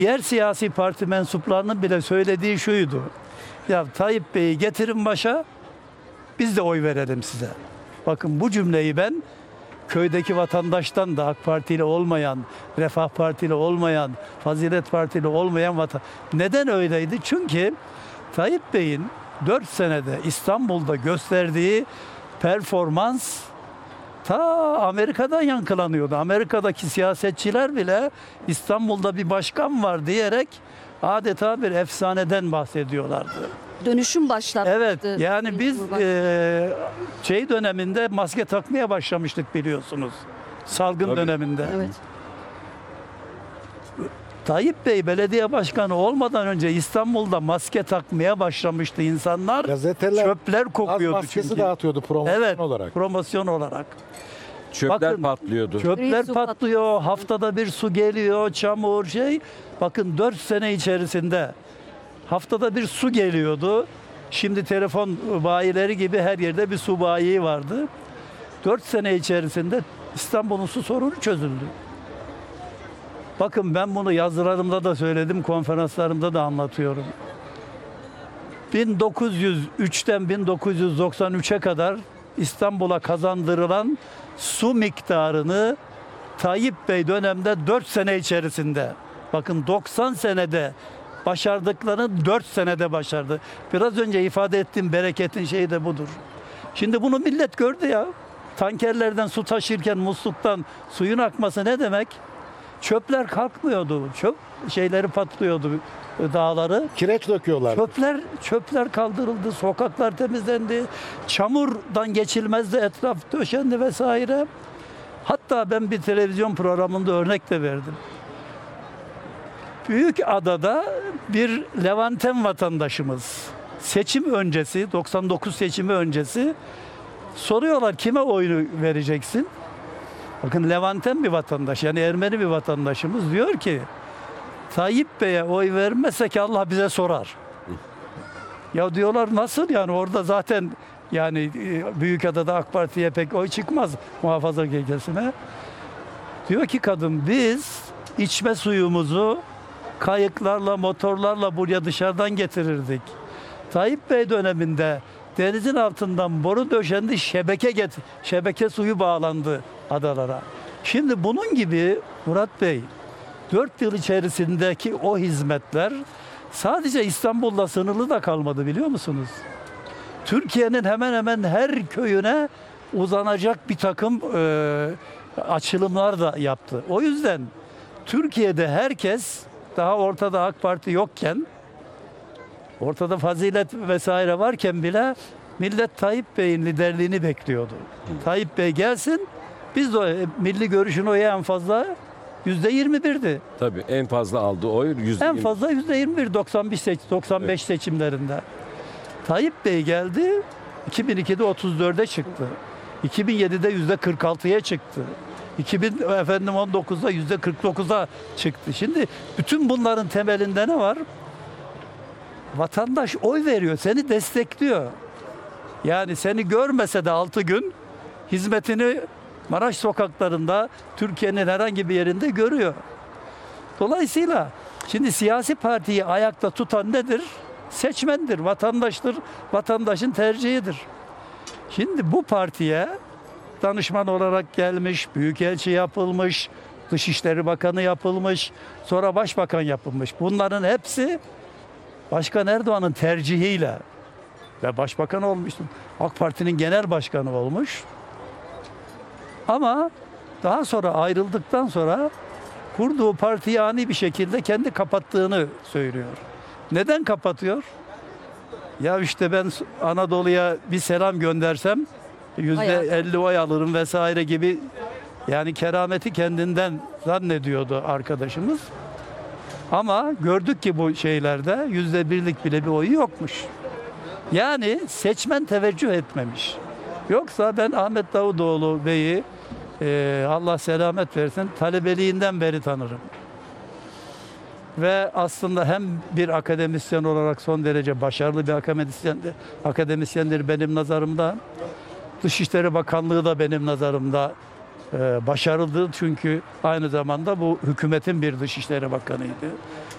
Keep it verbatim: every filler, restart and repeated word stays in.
Diğer siyasi parti mensuplarının bile söylediği şuydu. Ya Tayyip Bey'i getirin başa, biz de oy verelim size. Bakın bu cümleyi ben köydeki vatandaştan da AK Partili olmayan, Refah Partili olmayan, Fazilet Partili olmayan vatan. Neden öyleydi? Çünkü Tayyip Bey'in dört senede İstanbul'da gösterdiği performans ta Amerika'dan yankılanıyordu. Amerika'daki siyasetçiler bile İstanbul'da bir başkan var diyerek adeta bir efsaneden bahsediyorlardı. Dönüşüm başlattı. Evet, yani biz e, şey döneminde maske takmaya başlamıştık biliyorsunuz. Salgın Tabii. döneminde. Evet. Tayyip Bey belediye başkanı olmadan önce İstanbul'da maske takmaya başlamıştı insanlar. Gazeteler Çöpler gaz kokuyordu maskesi çünkü. dağıtıyordu promosyon Evet, olarak. promosyon olarak. Çöpler Bakın, patlıyordu. Çöpler Su patlıyor, haftada bir su geliyor, çamur şey. Bakın dört sene içerisinde haftada bir su geliyordu. Şimdi telefon bayileri gibi her yerde bir su bayi vardı. Dört sene içerisinde İstanbul'un su sorunu çözüldü. Bakın ben bunu yazılarımda da söyledim, konferanslarımda da anlatıyorum. bin dokuz yüz üçten bin dokuz yüz doksan üçe kadar İstanbul'a kazandırılan su miktarını Tayyip Bey dönemde dört sene içerisinde, bakın doksan senede başardıklarını dört senede başardı. Biraz önce ifade ettiğim bereketin şeyi de budur. Şimdi bunu millet gördü ya. Tankerlerden su taşırken musluktan suyun akması ne demek? Çöpler kalkmıyordu. Çöp şeyleri patlıyordu, dağları. Kireç döküyorlar. Çöpler çöpler kaldırıldı, sokaklar temizlendi. Çamurdan geçilmezdi, etraf döşendi vesaire. Hatta ben bir televizyon programında örnek de verdim. Büyükada'da bir Levanten vatandaşımız seçim öncesi, doksan dokuz seçimi öncesi soruyorlar kime oyunu vereceksin? Bakın Levanten bir vatandaş, yani Ermeni bir vatandaşımız diyor ki Tayyip Bey'e oy vermezsek Allah bize sorar. Ya diyorlar nasıl yani orada zaten yani Büyükada'da AK Parti'ye pek oy çıkmaz muhafazakar kesime. Diyor ki kadın biz içme suyumuzu kayıklarla, motorlarla buraya dışarıdan getirirdik. Tayyip Bey döneminde denizin altından boru döşendi, şebeke get şebeke suyu bağlandı adalara. Şimdi bunun gibi Murat Bey, dört yıl içerisindeki o hizmetler sadece İstanbul'da sınırlı da kalmadı biliyor musunuz? Türkiye'nin hemen hemen her köyüne uzanacak bir takım e, açılımlar da yaptı. O yüzden Türkiye'de herkes daha ortada AK Parti yokken, ortada Fazilet vesaire varken bile millet Tayyip Bey'in liderliğini bekliyordu. Tayyip Bey gelsin, biz de milli görüşün oyu en fazla yüzde yirmi birdi. Tabii en fazla aldığı oy yüzde En yirmi. fazla yüzde yirmi bir doksan beş, doksan beş evet. seçimlerinde. Tayyip Bey geldi, iki bin ikide otuz dörde çıktı. iki bin yedide yüzde kırk altıya çıktı. iki bin efendim on dokuzda yüzde kırk dokuza çıktı. Şimdi bütün bunların temelinde ne var? Vatandaş oy veriyor, seni destekliyor. Yani seni görmese de altı gün hizmetini Maraş sokaklarında, Türkiye'nin herhangi bir yerinde görüyor. Dolayısıyla şimdi siyasi partiyi ayakta tutan nedir? Seçmendir, vatandaştır, vatandaşın tercihidir. Şimdi bu partiye danışman olarak gelmiş, büyükelçi yapılmış, Dışişleri Bakanı yapılmış, sonra Başbakan yapılmış. Bunların hepsi Başkan Erdoğan'ın tercihiyle ve Başbakan olmuştu. AK Parti'nin genel başkanı olmuş. Ama daha sonra ayrıldıktan sonra kurduğu partiyi ani bir şekilde kendi kapattığını söylüyor. Neden kapatıyor? Ya işte ben Anadolu'ya bir selam göndersem yüzde elli oy alırım vesaire gibi, yani kerameti kendinden zannediyordu arkadaşımız. Ama gördük ki bu şeylerde yüzde birlik bile bir oyu yokmuş. Yani seçmen teveccüh etmemiş. Yoksa ben Ahmet Davutoğlu Bey'i e, Allah selamet versin talebeliğinden beri tanırım. Ve aslında hem bir akademisyen olarak son derece başarılı bir akademisyendir, akademisyendir benim nazarımda. Dışişleri Bakanlığı da benim nazarımda e, başarılıdır çünkü aynı zamanda bu hükümetin bir Dışişleri Bakanıydı.